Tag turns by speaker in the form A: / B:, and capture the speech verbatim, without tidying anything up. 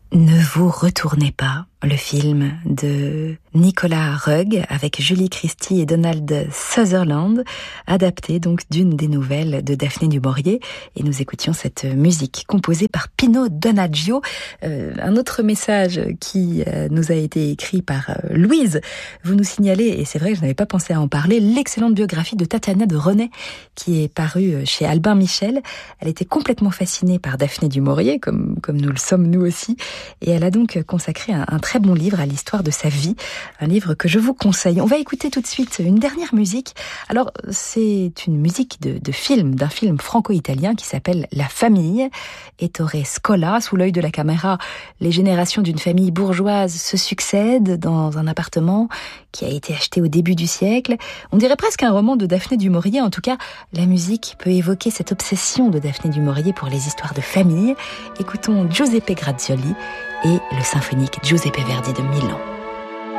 A: Ne vous retournez pas, le film de Nicolas Roeg avec Julie Christie et Donald Sutherland, adapté donc d'une des nouvelles de Daphné du Maurier. Et nous écoutions cette musique composée par Pino Donaggio. Euh, un autre message qui euh, nous a été écrit par euh, Louise. Vous nous signalez, et c'est vrai que je n'avais pas pensé à en parler, l'excellente biographie de Tatiana de René qui est parue chez Albin Michel. Elle était complètement fascinée par Daphné du Maurier, comme, comme nous le sommes nous aussi. Et elle a donc consacré un, un très bon livre à l'histoire de sa vie, un livre que je vous conseille. On va écouter tout de suite une dernière musique. Alors, c'est une musique de, de film, d'un film franco-italien qui s'appelle La Famille. Ettore Scola, sous l'œil de la caméra, les générations d'une famille bourgeoise se succèdent dans un appartement qui a été acheté au début du siècle. On dirait presque un roman de Daphné du Maurier. En tout cas, la musique peut évoquer cette obsession de Daphné du Maurier pour les histoires de famille. Écoutons Giuseppe Grazioli et le symphonique Giuseppe Verdi de Milan.